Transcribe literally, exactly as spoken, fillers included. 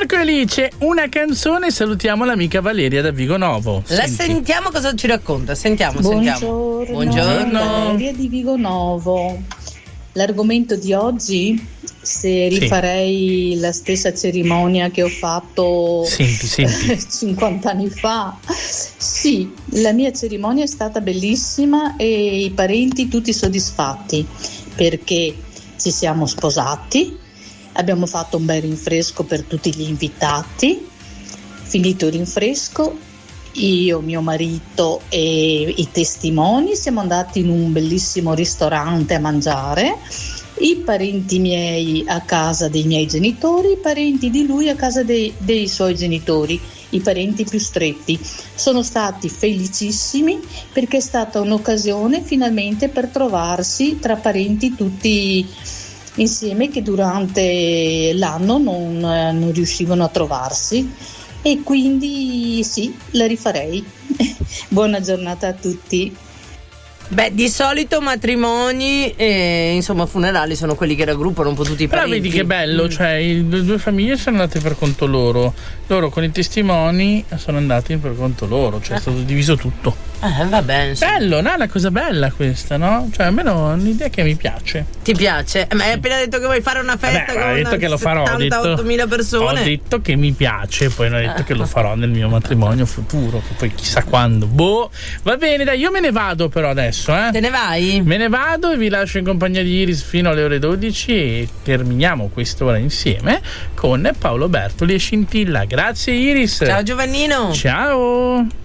Marco e Alice, una canzone, salutiamo l'amica Valeria da Vigonovo. La Senti. Sentiamo cosa ci racconta, sentiamo, Buongiorno, sentiamo. Buongiorno. Valeria di Vigonovo. L'argomento di oggi, se rifarei sì. la stessa cerimonia che ho fatto senti, senti. cinquanta anni fa, sì, la mia cerimonia è stata bellissima e i parenti tutti soddisfatti perché ci siamo sposati, abbiamo fatto un bel rinfresco per tutti gli invitati, finito il rinfresco, io, mio marito e i testimoni siamo andati in un bellissimo ristorante a mangiare, i parenti miei a casa dei miei genitori, i parenti di lui a casa dei, dei suoi genitori, i parenti più stretti. Sono stati felicissimi perché è stata un'occasione finalmente per trovarsi tra parenti tutti insieme che durante l'anno non, non riuscivano a trovarsi. E quindi sì, la rifarei. Buona giornata a tutti. Beh, di solito matrimoni e insomma funerali sono quelli che raggruppano un po' tutti i Però parenti. vedi che bello, mm. cioè le due famiglie sono andate per conto loro, loro con i testimoni sono andati per conto loro, cioè è stato diviso tutto. Eh, va bene. Bello, no? È una cosa bella questa, no? Cioè almeno è un'idea che mi piace. Ti piace? Ma hai appena detto che vuoi fare una festa. Vabbè, con detto che lo farò, settantottomila persone. Ho detto che mi piace, poi non ho detto che lo farò nel mio matrimonio futuro, che poi chissà quando. Boh, va bene, dai, io me ne vado però adesso, eh. Te ne vai? Me ne vado e vi lascio in compagnia di Iris fino alle ore dodici e terminiamo quest'ora insieme con Paolo Bertoli e Scintilla. Grazie Iris. Ciao Giovannino. Ciao.